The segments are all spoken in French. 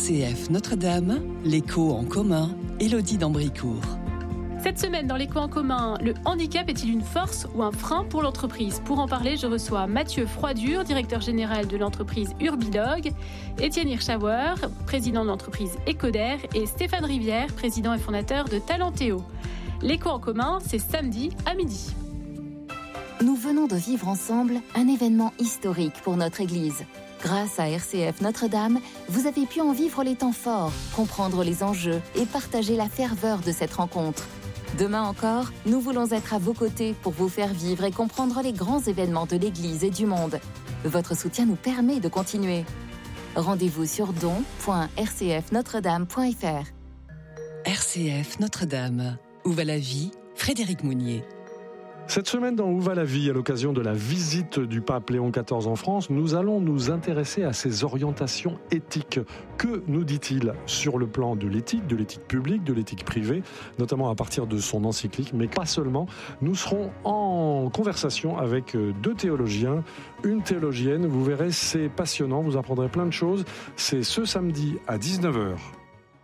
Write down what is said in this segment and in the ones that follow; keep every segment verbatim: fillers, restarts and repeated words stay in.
C F Notre-Dame, l'écho en commun, Élodie d'Ambricourt. Cette semaine, dans l'écho en commun, le handicap est-il une force ou un frein pour l'entreprise ? Pour en parler, je reçois Mathieu Froidure, directeur général de l'entreprise Urbilog, Étienne Hirschauer, président de l'entreprise Ecoder, et Stéphane Rivière, président et fondateur de Talentéo. L'écho en commun, c'est samedi à midi. Nous venons de vivre ensemble un événement historique pour notre Église. Grâce à R C F Notre-Dame, vous avez pu en vivre les temps forts, comprendre les enjeux et partager la ferveur de cette rencontre. Demain encore, nous voulons être à vos côtés pour vous faire vivre et comprendre les grands événements de l'Église et du monde. Votre soutien nous permet de continuer. Rendez-vous sur don point r c f notre dame point f r. R C F Notre-Dame. Où va la vie ? Frédéric Mounier. Cette semaine dans Où va la vie, à l'occasion de la visite du pape Léon quatorze en France, nous allons nous intéresser à ses orientations éthiques. Que nous dit-il sur le plan de l'éthique, de l'éthique publique, de l'éthique privée, notamment à partir de son encyclique, mais pas seulement. Nous serons en conversation avec deux théologiens, une théologienne. Vous verrez, c'est passionnant, vous apprendrez plein de choses. C'est ce samedi à dix-neuf heures.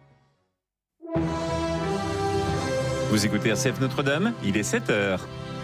Vous écoutez R C F Notre-Dame, il est sept heures.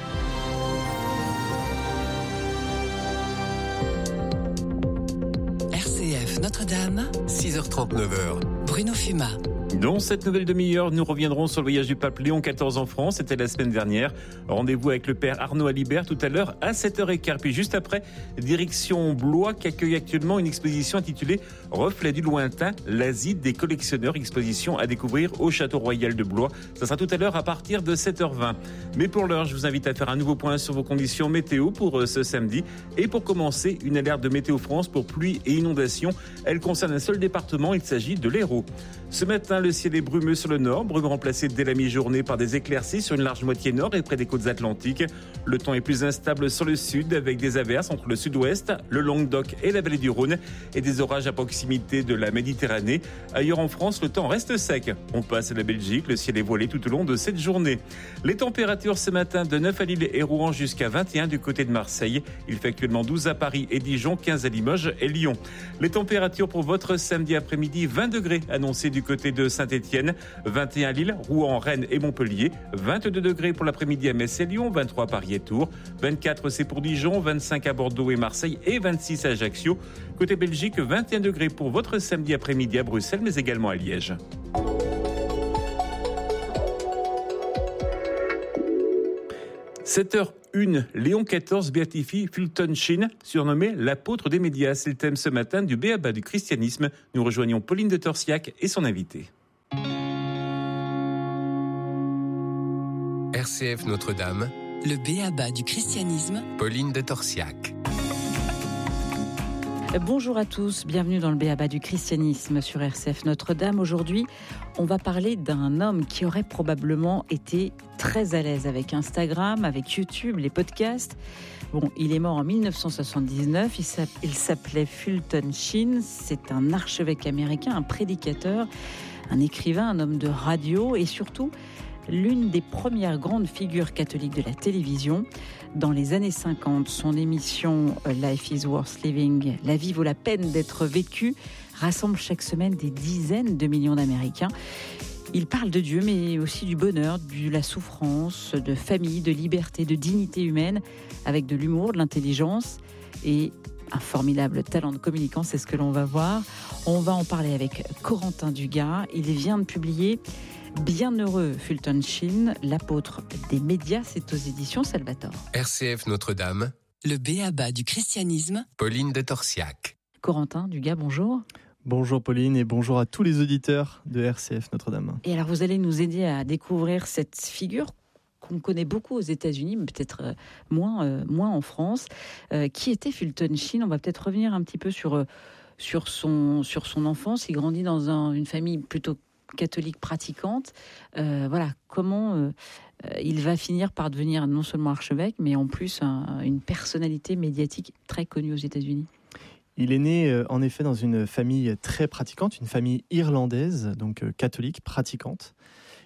Notre-Dame, six heures trente-neuf heures. Bruno Fuma. Dans cette nouvelle demi-heure, nous reviendrons sur le voyage du pape Léon quatorze en France. C'était la semaine dernière. Rendez-vous avec le père Arnaud Alibert tout à l'heure à sept heures quinze. Puis juste après, direction Blois qui accueille actuellement une exposition intitulée « Reflet du lointain, l'Asie des collectionneurs ». Exposition à découvrir au Château Royal de Blois. Ça sera tout à l'heure à partir de sept heures vingt. Mais pour l'heure, je vous invite à faire un nouveau point sur vos conditions météo pour ce samedi. Et pour commencer, une alerte de Météo France pour pluie et inondation. Elle concerne un seul département, il s'agit de l'Hérault. Ce matin, le ciel est brumeux sur le nord, brume remplacé dès la mi-journée par des éclaircies sur une large moitié nord et près des côtes atlantiques. Le temps est plus instable sur le sud avec des averses entre le sud-ouest, le Languedoc et la vallée du Rhône et des orages à proximité de la Méditerranée. Ailleurs en France, le temps reste sec. On passe à la Belgique, le ciel est voilé tout au long de cette journée. Les températures ce matin de neuf à Lille et Rouen jusqu'à vingt et un du côté de Marseille. Il fait actuellement douze à Paris et Dijon, quinze à Limoges et Lyon. Les températures pour votre samedi après-midi, vingt degrés annoncés du côté de Saint-Étienne, vingt et un à Lille, Rouen, Rennes et Montpellier, vingt-deux degrés pour l'après-midi à Metz et Lyon, vingt-trois à Paris et Tours, vingt-quatre c'est pour Dijon, vingt-cinq à Bordeaux et Marseille et vingt-six à Ajaccio. Côté Belgique, vingt et un degrés pour votre samedi après-midi à Bruxelles mais également à Liège. sept heures une, Léon quatorze béatifie Fulton Sheen, surnommé l'apôtre des médias. C'est le thème ce matin du B.A.B.A. du christianisme. Nous rejoignons Pauline de Torsiac et son invité. R C F Notre-Dame, le B.A.B.A. du christianisme, Pauline de Torsiac. Bonjour à tous, bienvenue dans le B A B A du christianisme sur R C F Notre-Dame. Aujourd'hui, on va parler d'un homme qui aurait probablement été très à l'aise avec Instagram, avec YouTube, les podcasts. Bon, il est mort en dix-neuf cent soixante-dix-neuf, il s'appelait Fulton Sheen, c'est un archevêque américain, un prédicateur, un écrivain, un homme de radio et surtout l'une des premières grandes figures catholiques de la télévision. Dans les années cinquante, son émission « Life is worth living », « La vie vaut la peine d'être vécue », rassemble chaque semaine des dizaines de millions d'Américains. Il parle de Dieu, mais aussi du bonheur, de la souffrance, de famille, de liberté, de dignité humaine, avec de l'humour, de l'intelligence et un formidable talent de communicant, c'est ce que l'on va voir. On va en parler avec Corentin Dugas. Il vient de publier Bienheureux Fulton Sheen, l'apôtre des médias, c'est aux éditions Salvator. R C F Notre-Dame, le B.A.B.A. du christianisme, Pauline de Torsiac. Corentin Dugas, bonjour. Bonjour Pauline et bonjour à tous les auditeurs de R C F Notre-Dame. Et alors vous allez nous aider à découvrir cette figure qu'on connaît beaucoup aux États-Unis, mais peut-être euh, moins, euh, moins en France. Euh, qui était Fulton Sheen ? On va peut-être revenir un petit peu sur, euh, sur, son, sur son enfance. Il grandit dans un, une famille plutôt catholique pratiquante. Euh, voilà, comment euh, il va finir par devenir non seulement archevêque, mais en plus un, une personnalité médiatique très connue aux États-Unis. Il est né euh, en effet dans une famille très pratiquante, une famille irlandaise, donc euh, catholique, pratiquante.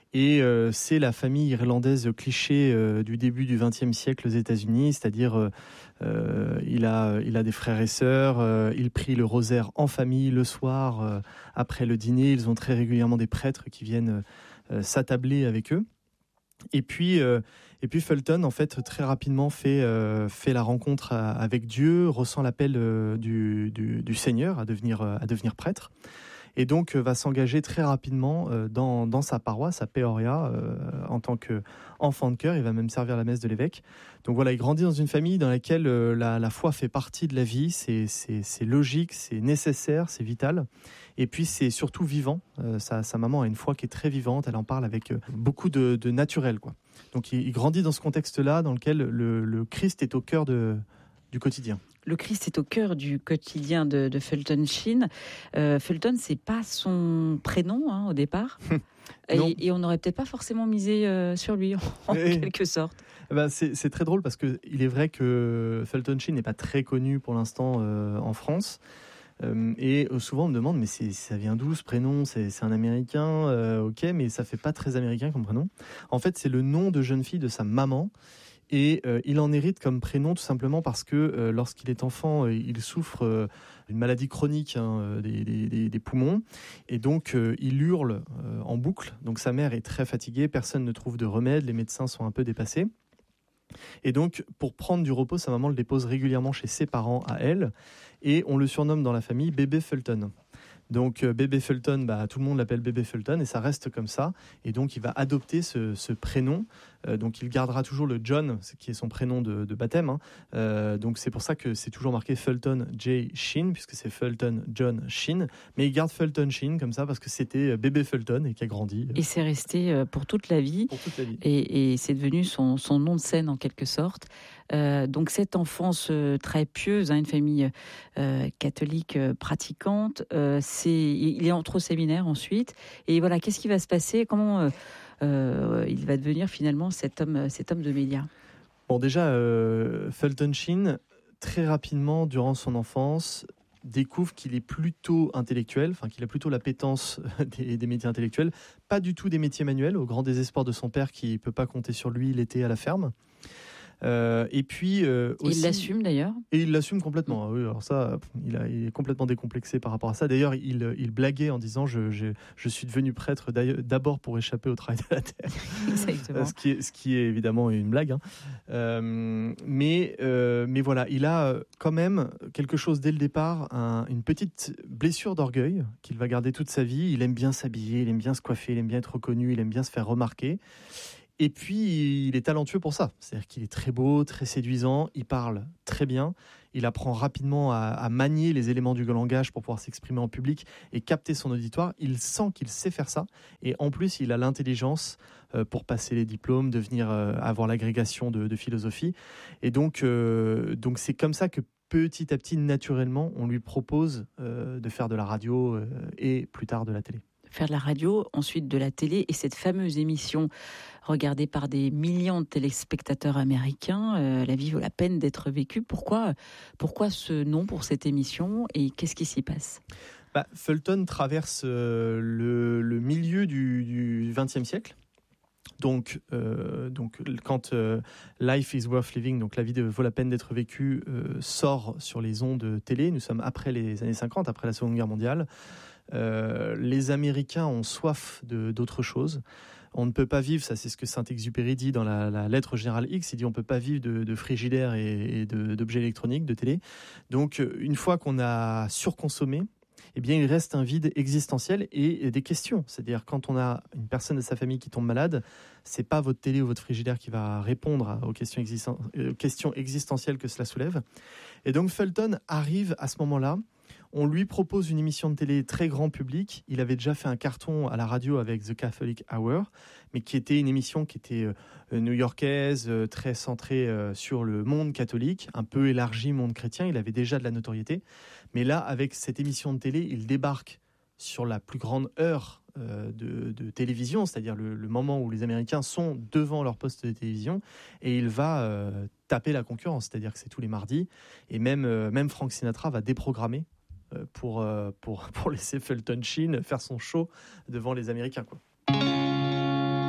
Et euh, c'est la famille irlandaise cliché euh, du début du vingtième siècle aux États-Unis, c'est-à-dire euh, euh, il a il a des frères et sœurs, euh, il prie le rosaire en famille le soir euh, après le dîner. Ils ont très régulièrement des prêtres qui viennent euh, s'attabler avec eux. Et puis euh, et puis Fulton en fait très rapidement fait euh, fait la rencontre à, avec Dieu, ressent l'appel euh, du, du du Seigneur à devenir à devenir prêtre. Et donc va s'engager très rapidement dans, dans sa paroisse à Peoria euh, en tant qu'enfant de chœur. Il va même servir la messe de l'évêque. Donc voilà, il grandit dans une famille dans laquelle euh, la, la foi fait partie de la vie. C'est, c'est, c'est logique, c'est nécessaire, c'est vital. Et puis c'est surtout vivant. Euh, sa, sa maman a une foi qui est très vivante. Elle en parle avec euh, beaucoup de, de naturel, quoi. Donc il, il grandit dans ce contexte-là dans lequel le, le Christ est au cœur de, du quotidien. Le Christ est au cœur du quotidien de, de Fulton Sheen. Euh, Fulton, c'est pas son prénom hein, au départ, et, et on n'aurait peut-être pas forcément misé euh, sur lui en, en et, quelque sorte. Ben c'est, c'est très drôle parce que il est vrai que Fulton Sheen n'est pas très connu pour l'instant euh, en France. Euh, et souvent on me demande mais c'est, ça vient d'où ce prénom, c'est, c'est un Américain, euh, ok, mais ça fait pas très américain comme prénom. En fait, c'est le nom de jeune fille de sa maman. Et euh, il en hérite comme prénom tout simplement parce que euh, lorsqu'il est enfant, euh, il souffre euh, d'une maladie chronique hein, des, des, des poumons. Et donc, euh, il hurle euh, en boucle. Donc, sa mère est très fatiguée, personne ne trouve de remède, les médecins sont un peu dépassés. Et donc, pour prendre du repos, sa maman le dépose régulièrement chez ses parents à elle. Et on le surnomme dans la famille Bébé Fulton. Donc euh, bébé Fulton, bah, tout le monde l'appelle bébé Fulton et ça reste comme ça. Et donc il va adopter ce, ce prénom. Euh, donc il gardera toujours le John, qui est son prénom de, de baptême. Hein. Euh, donc c'est pour ça que c'est toujours marqué Fulton J. Sheen, puisque c'est Fulton John Sheen. Mais il garde Fulton Sheen comme ça parce que c'était bébé Fulton et qui a grandi. Et c'est resté pour toute la vie. Pour toute la vie. Et, et c'est devenu son, son nom de scène en quelque sorte. Euh, donc cette enfance euh, très pieuse, hein, une famille euh, catholique euh, pratiquante, euh, c'est, il est entre au séminaire ensuite. Et voilà, qu'est-ce qui va se passer ? Comment euh, euh, il va devenir finalement cet homme, cet homme de médias ? Bon, déjà, euh, Fulton Sheen, très rapidement, durant son enfance, découvre qu'il est plutôt intellectuel, enfin qu'il a plutôt l'appétence des, des métiers intellectuels, pas du tout des métiers manuels, au grand désespoir de son père qui ne peut pas compter sur lui l'été à la ferme. Euh, et puis euh, aussi, il l'assume d'ailleurs. Et il l'assume complètement. Oui, alors ça, il, a, il est complètement décomplexé par rapport à ça. D'ailleurs, il, il blaguait en disant je, je, je suis devenu prêtre d'abord pour échapper au travail de la terre. Exactement. ce, qui est, ce qui est évidemment une blague. Hein. Euh, mais, euh, mais voilà, il a quand même quelque chose dès le départ, un, une petite blessure d'orgueil qu'il va garder toute sa vie. Il aime bien s'habiller, il aime bien se coiffer, il aime bien être reconnu, il aime bien se faire remarquer. Et puis, il est talentueux pour ça. C'est-à-dire qu'il est très beau, très séduisant, il parle très bien, il apprend rapidement à, à manier les éléments du langage pour pouvoir s'exprimer en public et capter son auditoire. Il sent qu'il sait faire ça. Et en plus, il a l'intelligence euh, pour passer les diplômes, devenir, euh, avoir l'agrégation de, de philosophie. Et donc, euh, donc, c'est comme ça que petit à petit, naturellement, on lui propose euh, de faire de la radio euh, et plus tard de la télé. Faire de la radio, ensuite de la télé, et cette fameuse émission regardée par des millions de téléspectateurs américains, euh, La vie vaut la peine d'être vécue. Pourquoi, pourquoi ce nom pour cette émission et qu'est-ce qui s'y passe ? bah, Fulton traverse euh, le, le milieu du vingtième siècle. Donc, euh, donc quand euh, Life is Worth Living, donc La vie vaut la peine d'être vécue, euh, sort sur les ondes télé, nous sommes après les années cinquante, après la Seconde Guerre mondiale. Euh, les Américains ont soif de, d'autre chose. On ne peut pas vivre, ça c'est ce que Saint-Exupéry dit dans la, la lettre générale X, il dit on ne peut pas vivre de, de frigidaire et, et de, d'objets électroniques, de télé. Donc une fois qu'on a surconsommé, eh bien, il reste un vide existentiel et des questions. C'est-à-dire, quand on a une personne de sa famille qui tombe malade, c'est pas votre télé ou votre frigidaire qui va répondre aux questions, existen- aux questions existentielles que cela soulève. Et donc, Fulton arrive à ce moment-là. On lui propose une émission de télé très grand public. Il avait déjà fait un carton à la radio avec The Catholic Hour, mais qui était une émission qui était euh, new-yorkaise, euh, très centrée euh, sur le monde catholique, un peu élargi monde chrétien. Il avait déjà de la notoriété. Mais là, avec cette émission de télé, il débarque sur la plus grande heure euh, de, de télévision, c'est-à-dire le, le moment où les Américains sont devant leur poste de télévision, et il va euh, taper la concurrence, c'est-à-dire que c'est tous les mardis, et même, euh, même Frank Sinatra va déprogrammer Pour, pour, pour laisser Fulton Sheen faire son show devant les Américains, quoi.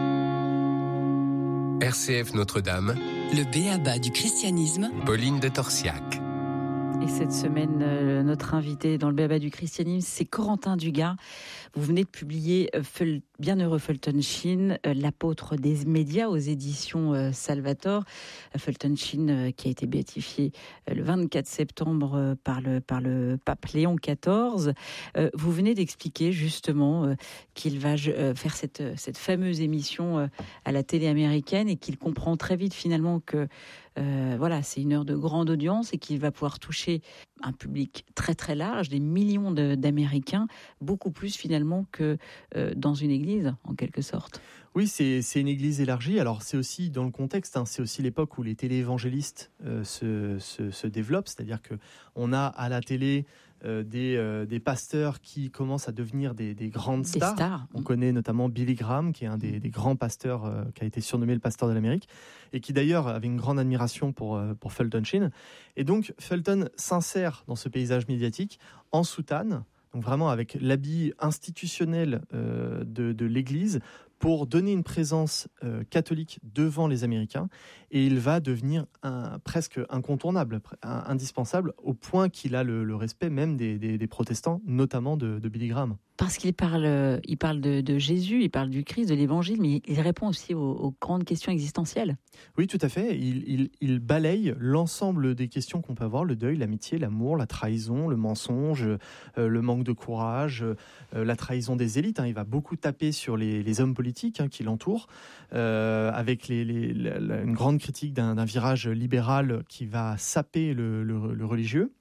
R C F Notre-Dame, Le b.a.-ba du christianisme. Pauline de Torsiac. Et cette semaine, euh, notre invité dans le b.a.-ba du christianisme, c'est Corentin Dugas. Vous venez de publier euh, Ful- Bienheureux Fulton Sheen, euh, l'apôtre des médias aux éditions euh, Salvator. Euh, Fulton Sheen euh, qui a été béatifié euh, le vingt-quatre septembre euh, par, le, par le pape Léon quatorze. Euh, vous venez d'expliquer justement euh, qu'il va euh, faire cette, cette fameuse émission euh, à la télé américaine et qu'il comprend très vite finalement que Euh, voilà, c'est une heure de grande audience et qu'il va pouvoir toucher un public très très large, des millions de, d'Américains, beaucoup plus finalement que euh, dans une église, en quelque sorte. Oui, c'est, c'est une église élargie. Alors c'est aussi dans le contexte, hein, c'est aussi l'époque où les téléévangélistes euh, se, se, se développent, c'est-à-dire qu'on a à la télé euh, des, euh, des pasteurs qui commencent à devenir des, des grandes stars. Des stars. On connaît notamment Billy Graham, qui est un des, des grands pasteurs, euh, qui a été surnommé le pasteur de l'Amérique, et qui d'ailleurs avait une grande admiration pour, euh, pour Fulton Sheen. Et donc Fulton s'insère dans ce paysage médiatique en soutane, donc vraiment avec l'habit institutionnel euh, de, de l'Église, pour donner une présence euh, catholique devant les Américains, et il va devenir un, presque incontournable, un, indispensable, au point qu'il a le, le respect même des, des, des protestants, notamment de, de Billy Graham. Parce qu'il parle, il parle de, de Jésus, il parle du Christ, de l'Évangile, mais il répond aussi aux, aux grandes questions existentielles. Oui, tout à fait. Il, il, il balaye l'ensemble des questions qu'on peut avoir, le deuil, l'amitié, l'amour, la trahison, le mensonge, euh, le manque de courage, euh, la trahison des élites. Hein. Il va beaucoup taper sur les, les hommes politiques hein, qui l'entourent, euh, avec les, les, la, une grande critique d'un, d'un virage libéral qui va saper le, le, le religieux.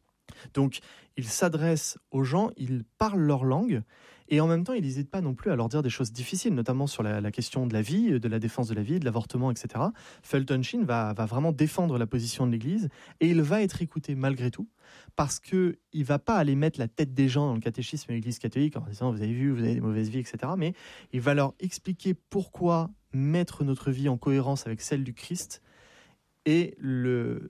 Donc, il s'adresse aux gens, il parle leur langue, et en même temps, il n'hésite pas non plus à leur dire des choses difficiles, notamment sur la, la question de la vie, de la défense de la vie, de l'avortement, et cetera. Fulton Sheen va, va vraiment défendre la position de l'Église, et il va être écouté malgré tout, parce qu'il ne va pas aller mettre la tête des gens dans le catéchisme de l'Église catholique en disant « vous avez vu, vous avez des mauvaises vies, et cetera » Mais il va leur expliquer pourquoi mettre notre vie en cohérence avec celle du Christ est le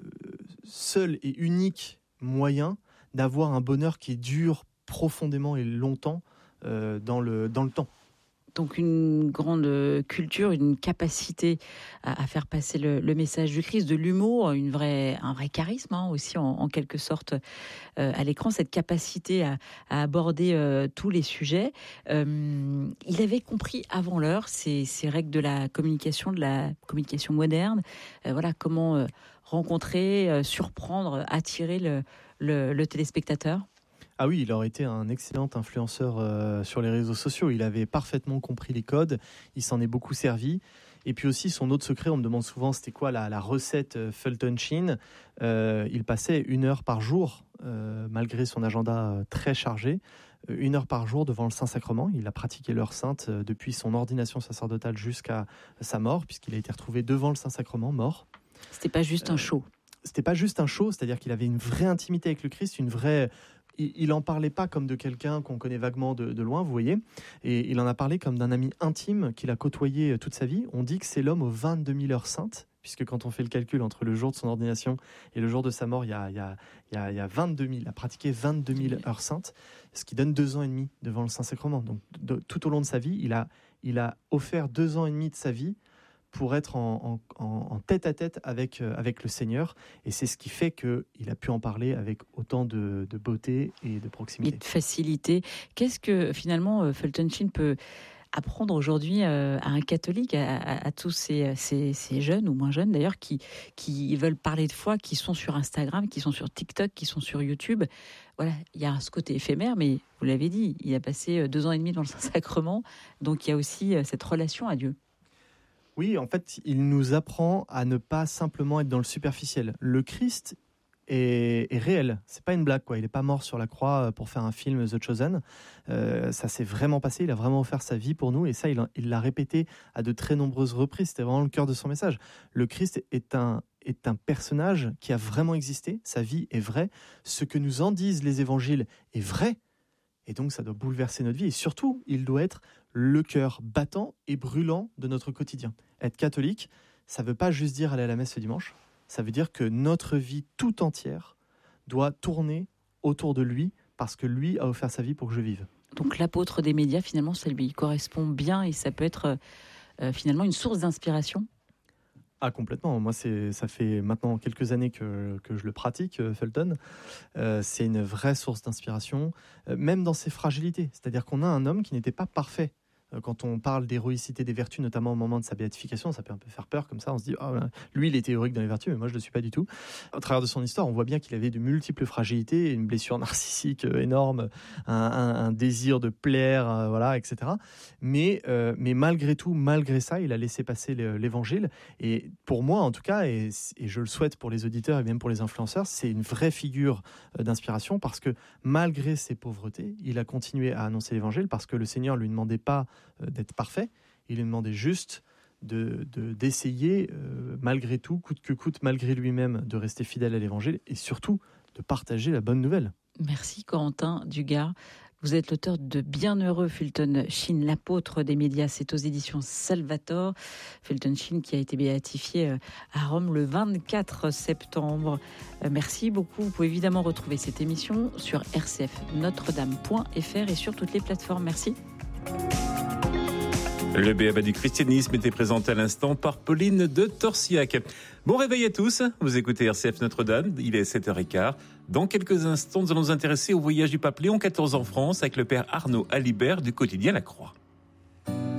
seul et unique moyen d'avoir un bonheur qui dure profondément et longtemps euh, dans, le, dans le temps. Donc une grande culture, une capacité à, à faire passer le, le message du Christ, de l'humour, une vraie, un vrai charisme hein, aussi en, en quelque sorte euh, à l'écran, cette capacité à, à aborder euh, tous les sujets. Euh, il avait compris avant l'heure ces, ces règles de la communication, de la communication moderne, euh, voilà comment euh, rencontrer, euh, surprendre, attirer le, le, le téléspectateur. Ah oui, il aurait été un excellent influenceur euh, sur les réseaux sociaux. Il avait parfaitement compris les codes, il s'en est beaucoup servi. Et puis aussi, son autre secret, on me demande souvent c'était quoi la, la recette euh, Fulton Sheen. Euh, il passait une heure par jour, euh, malgré son agenda euh, très chargé, euh, une heure par jour devant le Saint-Sacrement. Il a pratiqué l'heure sainte euh, depuis son ordination sacerdotale jusqu'à sa mort, puisqu'il a été retrouvé devant le Saint-Sacrement, mort. C'était pas juste un show. Euh, c'était pas juste un show, c'est-à-dire qu'il avait une vraie intimité avec le Christ, une vraie... Il n'en parlait pas comme de quelqu'un qu'on connaît vaguement de, de loin, vous voyez, et il en a parlé comme d'un ami intime qu'il a côtoyé toute sa vie. On dit que c'est l'homme aux vingt-deux mille heures saintes, puisque quand on fait le calcul entre le jour de son ordination et le jour de sa mort, il y a, il y a, il y a, il y a vingt-deux mille, il a pratiqué vingt-deux mille heures saintes, ce qui donne deux ans et demi devant le Saint-Sacrement. Donc de, tout au long de sa vie, il a, il a offert deux ans et demi de sa vie pour être en, en, en tête-à-tête avec, euh, avec le Seigneur. Et c'est ce qui fait qu'il a pu en parler avec autant de, de beauté et de proximité. Et de facilité. Qu'est-ce que finalement euh, Fulton Sheen peut apprendre aujourd'hui euh, à un catholique, à, à, à tous ces, ces, ces jeunes, ou moins jeunes d'ailleurs, qui, qui veulent parler de foi, qui sont sur Instagram, qui sont sur TikTok, qui sont sur YouTube? Voilà, il y a ce côté éphémère, mais vous l'avez dit, il a passé deux ans et demi dans le Saint-Sacrement, donc il y a aussi cette relation à Dieu. Oui, en fait, il nous apprend à ne pas simplement être dans le superficiel. Le Christ est, est réel, c'est pas une blague, quoi. Il n'est pas mort sur la croix pour faire un film The Chosen. Euh, ça s'est vraiment passé, il a vraiment offert sa vie pour nous, et ça, il, il l'a répété à de très nombreuses reprises. C'était vraiment le cœur de son message. Le Christ est un, est un personnage qui a vraiment existé, sa vie est vraie. Ce que nous en disent les évangiles est vrai, et donc ça doit bouleverser notre vie. Et surtout, il doit être le cœur battant et brûlant de notre quotidien. Être catholique, ça ne veut pas juste dire aller à la messe le dimanche, ça veut dire que notre vie tout entière doit tourner autour de lui, parce que lui a offert sa vie pour que je vive. Donc l'apôtre des médias, finalement, ça lui correspond bien, et ça peut être euh, finalement une source d'inspiration. Ah, complètement. Moi, c'est, ça fait maintenant quelques années que, que je le pratique, euh, Fulton. Euh, c'est une vraie source d'inspiration, euh, même dans ses fragilités. C'est-à-dire qu'on a un homme qui n'était pas parfait. Quand on parle d'héroïcité des vertus, notamment au moment de sa béatification, ça peut un peu faire peur comme ça. On se dit, oh, lui, il était héroïque dans les vertus, mais moi, je ne le suis pas du tout. Au travers de son histoire, on voit bien qu'il avait de multiples fragilités, une blessure narcissique énorme, un, un, un désir de plaire, euh, voilà, et cetera. Mais, euh, mais malgré tout, malgré ça, il a laissé passer l'évangile. Et pour moi, en tout cas, et, et je le souhaite pour les auditeurs et même pour les influenceurs, c'est une vraie figure d'inspiration parce que malgré ses pauvretés, il a continué à annoncer l'évangile parce que le Seigneur ne lui demandait pas d'être parfait, il lui demandait juste de, de, d'essayer, euh, malgré tout, coûte que coûte, malgré lui-même, de rester fidèle à l'évangile et surtout de partager la bonne nouvelle. Merci Corentin Dugard. Vous êtes l'auteur de Bienheureux Fulton Sheen, l'apôtre des médias. C'est aux éditions Salvator. Fulton Sheen qui a été béatifié à Rome le vingt-quatre septembre. Merci beaucoup. Vous pouvez évidemment retrouver cette émission sur r c f notre dame point f r et sur toutes les plateformes. Merci. Le B A B A du christianisme était présenté à l'instant par Pauline de Torsiac. Bon réveil à tous, vous écoutez R C F Notre-Dame, il est sept heures quinze. Dans quelques instants, nous allons nous intéresser au voyage du pape Léon quatorze en France avec le père Arnaud Alibert du quotidien La Croix.